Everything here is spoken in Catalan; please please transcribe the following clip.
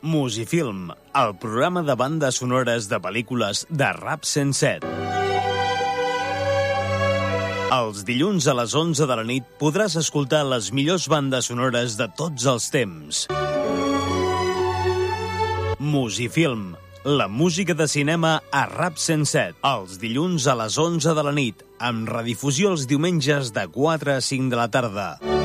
Musifilm, el programa de bandes sonores de pel·lícules de Rap 107. Els dilluns a les 11 de la nit podràs escoltar les millors bandes sonores de tots els temps. Musifilm, la música de cinema a Rap 107. Els dilluns a les 11 de la nit, amb redifusió els diumenges de 4 a 5 de la tarda.